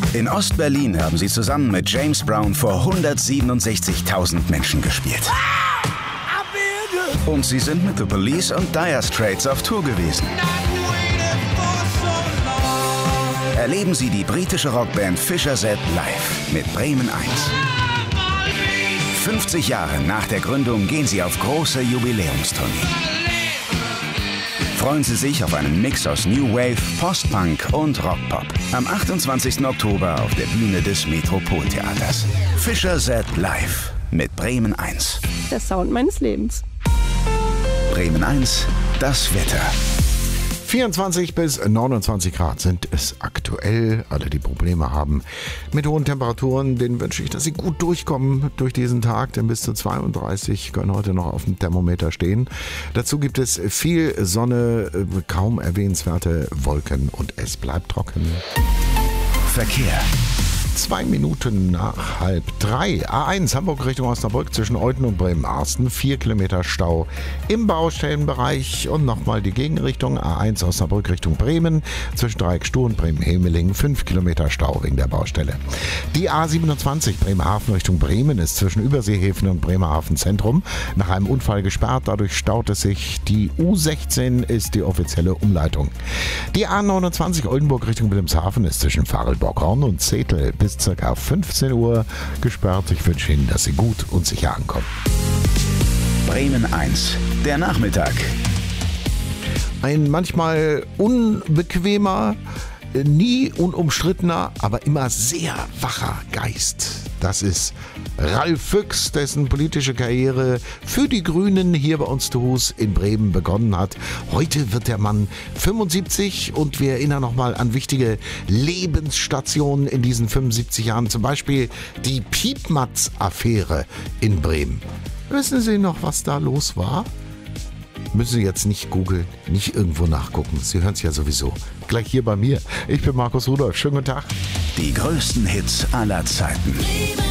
In Ost-Berlin haben sie zusammen mit James Brown vor 167.000 Menschen gespielt. Und sie sind mit The Police und Dire Straits auf Tour gewesen. Erleben Sie die britische Rockband Fischer Z live mit Bremen 1. 50 Jahre nach der Gründung gehen sie auf große Jubiläumstournee. Freuen Sie sich auf einen Mix aus New Wave, Post-Punk und Rockpop. Am 28. Oktober auf der Bühne des Metropoltheaters. Fischer Z live mit Bremen 1. Der Sound meines Lebens. Bremen 1, das Wetter. 24 bis 29 Grad sind es aktuell. Alle, die Probleme haben mit hohen Temperaturen, denen wünsche ich, dass sie gut durchkommen durch diesen Tag, denn bis zu 32 können heute noch auf dem Thermometer stehen. Dazu gibt es viel Sonne, kaum erwähnenswerte Wolken und es bleibt trocken. Verkehr. 2 Minuten nach 2:30. A1 Hamburg Richtung Osnabrück zwischen Euthen und Bremen-Arsten. 4 Kilometer Stau im Baustellenbereich. Und nochmal die Gegenrichtung. A1 Osnabrück Richtung Bremen zwischen Dreieck Stuh und Bremen-Hemeling. 5 Kilometer Stau wegen der Baustelle. Die A27 Bremerhaven Richtung Bremen ist zwischen Überseehäfen und Bremerhaven Zentrum nach einem Unfall gesperrt. Dadurch staut es sich. Die U16 ist die offizielle Umleitung. Die A29 Oldenburg Richtung Wilhelmshaven ist zwischen Farel-Borghorn und Zetel bis ca. 15 Uhr gesperrt. Ich wünsche Ihnen, dass Sie gut und sicher ankommen. Bremen 1, der Nachmittag. Ein manchmal unbequemer, nie unumstrittener, aber immer sehr wacher Geist. Das ist Ralf Füchs, dessen politische Karriere für die Grünen hier bei uns zu Hus in Bremen begonnen hat. Heute wird der Mann 75 und wir erinnern nochmal an wichtige Lebensstationen in diesen 75 Jahren. Zum Beispiel die Piepmatz-Affäre in Bremen. Wissen Sie noch, was da los war? Müssen Sie jetzt nicht googeln, nicht irgendwo nachgucken. Sie hören es ja sowieso. Gleich hier bei mir. Ich bin Markus Rudolph. Schönen guten Tag. Die größten Hits aller Zeiten.